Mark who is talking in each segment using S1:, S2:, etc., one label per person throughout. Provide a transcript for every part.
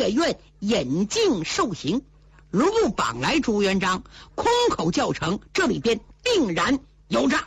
S1: 也愿引颈受刑。如不绑来朱元璋，空口叫成，这里边定然有诈。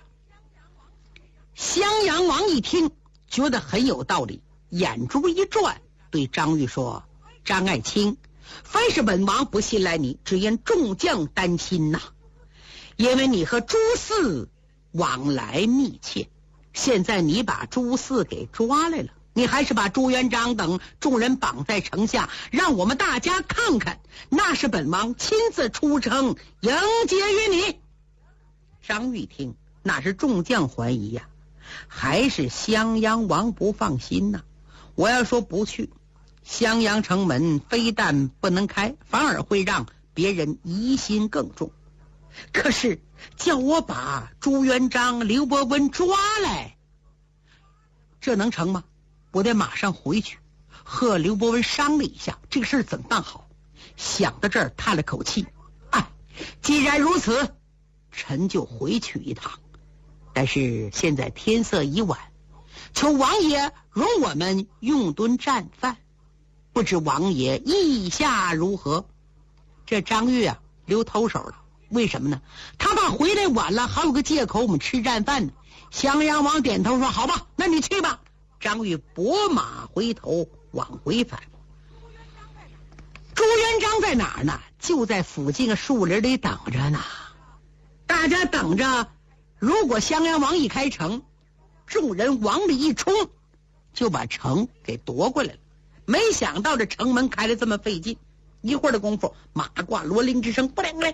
S1: 襄阳王一听，觉得很有道理，眼珠一转，对张玉说：张爱卿，非是本王不信赖你，只因众将担心呐。因为你和朱四往来密切，现在你把朱四给抓来了，你还是把朱元璋等众人绑在城下，让我们大家看看，那是本王亲自出城迎接于你。张玉听，那是众将怀疑呀，还是襄阳王不放心呐。我要说不去，襄阳城门非但不能开，反而会让别人疑心更重。可是叫我把朱元璋、刘伯温抓来，这能成吗？我得马上回去和刘伯温商量一下，这个事儿怎么办好。想到这儿，叹了口气，既然如此，臣就回去一趟。但是现在天色已晚，求王爷容我们用顿战饭，不知王爷意下如何？这张玉留头手了，为什么呢？他怕回来晚了，还有个借口我们吃战饭呢。襄阳王点头说：好吧，那你去吧。张玉拨马回头往回返。朱元璋在哪儿呢？就在附近的树林里等着呢。大家等着，如果襄阳王一开城，众人往里一冲，就把城给夺过来了。没想到这城门开得这么费劲，一会儿的功夫，马挂罗铃之声，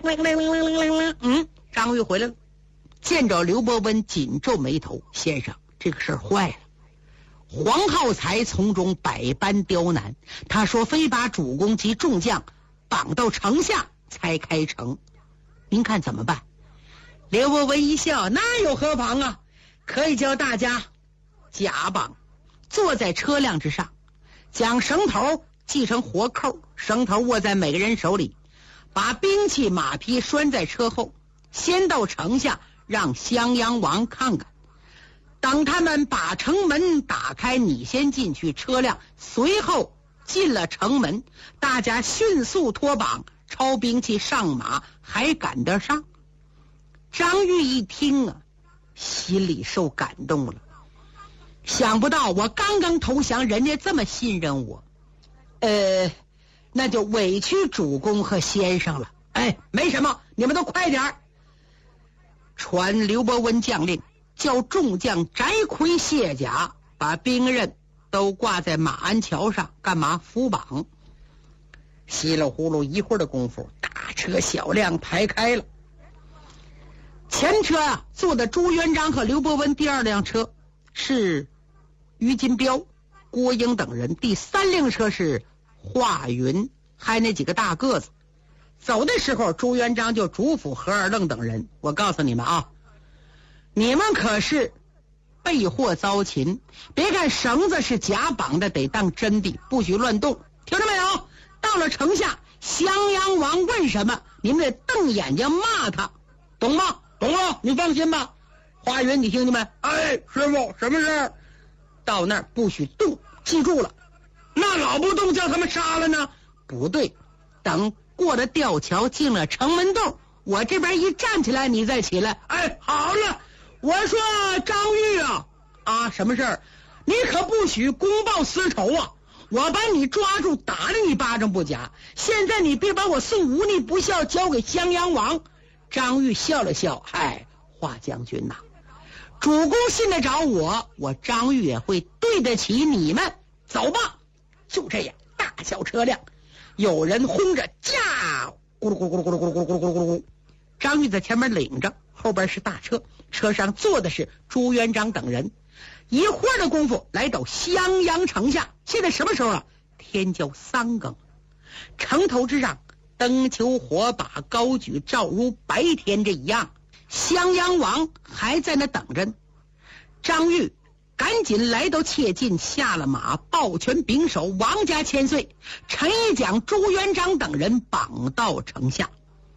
S1: 张玉回来了，见着刘伯温，紧皱眉头：先生，这个事儿坏了。黄浩才从中百般刁难，他说非把主公及众将绑到城下才开城，您看怎么办？刘伯温一笑：那有何妨啊，可以叫大家假绑，坐在车辆之上，将绳头系成活扣，绳头握在每个人手里，把兵器马匹拴在车后，先到城下让襄阳王看看，等他们把城门打开，你先进去，车辆随后进了城门，大家迅速脱绑，抄兵器上马，还赶得上。张玉一听心里受感动了，想不到我刚刚投降，人家这么信任我，那就委屈主公和先生了。没什么，你们都快点儿。传刘伯温将令，叫众将摘盔卸甲，把兵刃都挂在马鞍桥上，干嘛？扶绑。稀里呼噜一会儿的功夫，大车小辆排开了。前车坐的朱元璋和刘伯温，第二辆车是于金彪、郭英等人，第三辆车是华云，还那几个大个子。走的时候，朱元璋就嘱咐何二愣等人：我告诉你们你们可是被祸遭擒，别看绳子是假绑的，得当真的，不许乱动，听着没有？到了城下，襄阳王问什么，你们得瞪眼睛骂他，懂吗？懂了，你放心吧。华云，你听见没？师傅，什么事？到那儿不许动，记住了。那老不动，叫他们杀了呢？不对，等过了吊桥，进了城门洞，我这边一站起来，你再起来。好了，我说张玉什么事儿？你可不许公报私仇啊！我把你抓住，打了你巴掌不假，现在你别把我送无逆不孝交给襄阳王。张玉笑了笑：华将军呐，主公信得着我，我张玉也会对得起你们。走吧。就这样，大小车辆，有人轰着驾，咕噜咕噜咕噜咕噜咕噜咕噜咕噜咕噜咕噜。张玉在前面领着，后边是大车，车上坐的是朱元璋等人。一会儿的功夫，来到襄阳城下。现在什么时候天将3更，城头之上灯球火把高举，照如白天这一样。襄阳王还在那等着。张玉赶紧来到切近，下了马，抱拳秉手：王家千岁！陈一将、朱元璋等人绑到城下。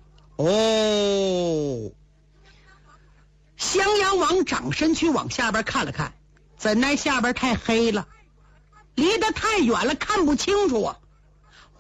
S1: 襄阳王长身躯往下边看了看，怎奈下边太黑了，离得太远了，看不清楚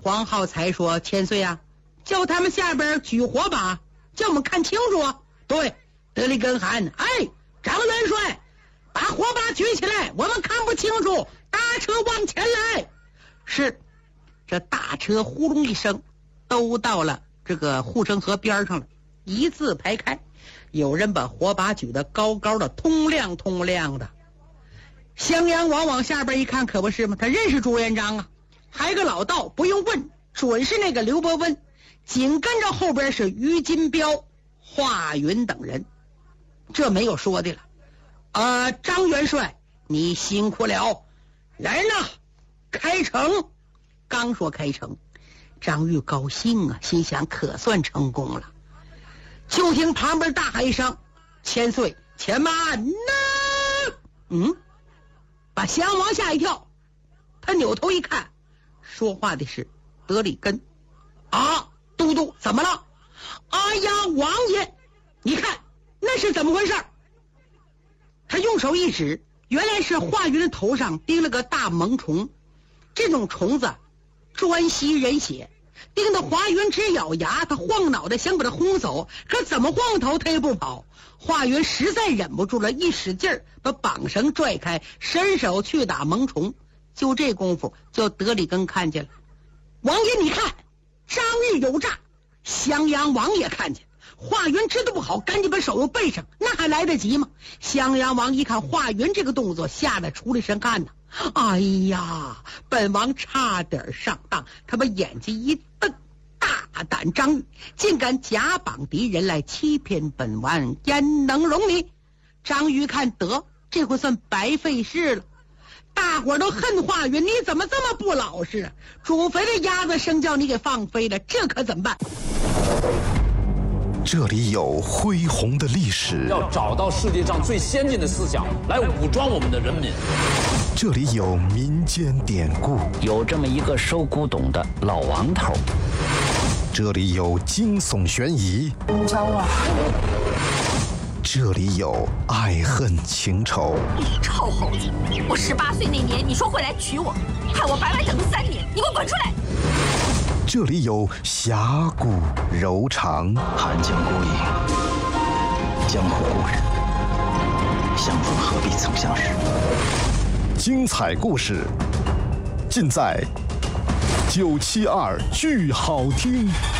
S1: 黄浩才说：“千岁啊，叫他们下边举火把，叫我们看清楚啊。”对，德里根喊：“哎，张元帅，把火把举起来，我们看不清楚，大车往前来。”是，这大车呼隆一声都到了这个护城河边上了，一字排开，有人把火把举得高高的，通亮通亮的。襄阳王往下边一看，可不是吗？他认识朱元璋啊，还个老道，不用问，准是那个刘伯温。紧跟着后边是于金彪、华云等人，这没有说的了。张元帅，你辛苦了，来人呐，开城！刚说开城，张玉高兴啊，心想可算成功了。就听旁边大喊一声：“千岁，且慢呐！”把襄阳王吓一跳，他扭头一看，说话的是德里根。啊，都督怎么了？哎呀，王爷，你看那是怎么回事？他用手一指，原来是华云的头上钉了个大萌虫，这种虫子专吸人血，盯得华云直咬牙，他晃脑袋想把他轰走，可怎么晃头他也不跑。华云实在忍不住了，一使劲儿把绑绳拽开，伸手去打萌虫。就这功夫，就德里根看见了。王爷，你看，张玉有诈。襄阳王也看见，华云知道不好，赶紧把手又背上，那还来得及吗？襄阳王一看华云这个动作，吓得出了一身汗呐。哎呀，本王差点上当，他把眼睛一瞪，大胆张玉竟敢假绑敌人来欺骗本王，焉能容你？张玉看得这回算白费事了，大伙儿都恨华云，你怎么这么不老实啊？煮肥的鸭子生叫你给放飞了，这可怎么办？
S2: 这里有恢宏的历史，
S3: 要找到世界上最先进的思想来武装我们的人民。
S2: 这里有民间典故，
S4: 有这么一个收古董的老王头。
S2: 这里有惊悚悬疑，
S5: 你找我？
S2: 这里有爱恨情仇。
S5: 你臭猴子！我18岁那年你说会来娶我，害我白白等了3年，你给我滚出来！
S2: 这里有侠骨柔肠，
S4: 寒江孤影，江湖故人，相逢何必曾相识。
S2: 精彩故事尽在972剧好听。